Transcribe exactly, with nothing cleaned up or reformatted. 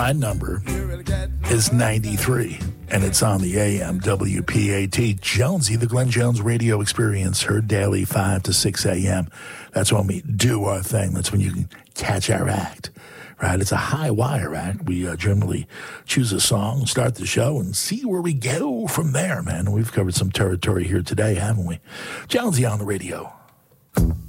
My number is ninety-three, and it's on the A M W P A T. Jonesy, the Glenn Jones Radio Experience, heard daily five to six a.m. That's when we do our thing. That's when you can catch our act, right? It's a high wire act. We uh, generally choose a song, start the show, and see where we go from there, man. We've covered some territory here today, haven't we? Jonesy on the radio.